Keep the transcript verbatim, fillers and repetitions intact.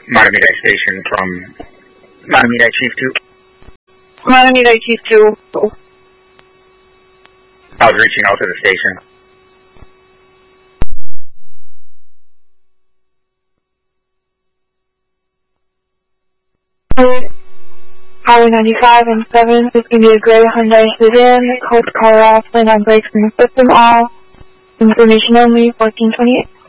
Matamidi Station from Matamidi Chief two. Matamidi Chief two. I was reaching out to the station. Highway ninety-five and seven is going to be a gray Hyundai sedan, code car off, and on brakes in the system, all information only, fourteen twenty-eight.